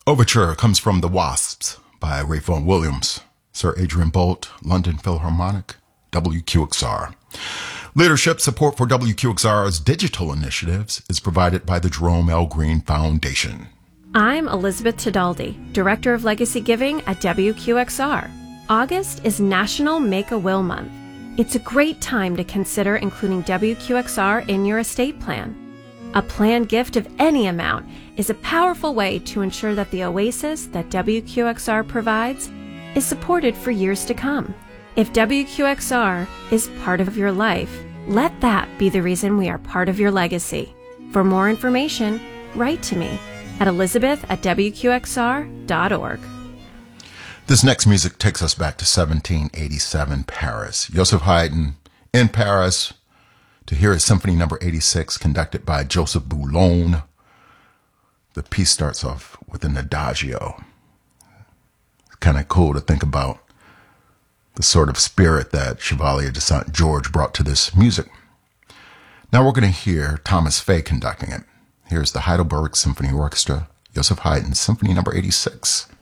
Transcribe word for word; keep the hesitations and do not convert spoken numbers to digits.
Overture comes from The Wasps by Ray Vaughan Williams, Sir Adrian Bolt, London Philharmonic, W Q X R. Leadership support for W Q X R's digital initiatives is provided by the Jerome L. Green Foundation. I'm Elizabeth Tedaldi, Director of Legacy Giving at W Q X R. August is National Make-A-Will Month. It's a great time to consider including W Q X R in your estate plan. A planned gift of any amount is a powerful way to ensure that the oasis that W Q X R provides is supported for years to come. If W Q X R is part of your life, let that be the reason we are part of your legacy. For more information, write to me at elizabeth at w q x r dot org. This next music takes us back to seventeen eighty-seven Paris. Joseph Haydn in Paris to hear his Symphony Number eighty-six conducted by Joseph Boulogne. The piece starts off with an adagio. It's kind of cool to think about the sort of spirit that Chevalier de Saint George brought to this music. Now we're going to hear Thomas Fay conducting it. Here's the Heidelberg Symphony Orchestra, Joseph Haydn, Symphony Number eighty-six.